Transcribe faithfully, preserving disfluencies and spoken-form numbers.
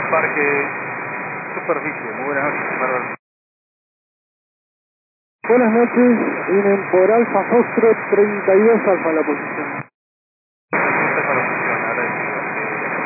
Parque Superficie. Muy buenas noches, perdón. Buenas noches, vienen por Alfa Foxtrot treinta y dos Alfa la posición.